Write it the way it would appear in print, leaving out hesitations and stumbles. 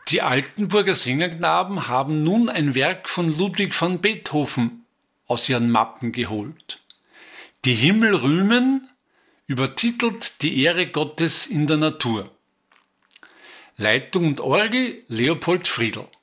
Die Altenburger Sängerknaben haben nun ein Werk von Ludwig van Beethoven aus ihren Mappen geholt. Die Himmel rühmen, übertitelt Die Ehre Gottes in der Natur. Leitung und Orgel Leopold Friedl.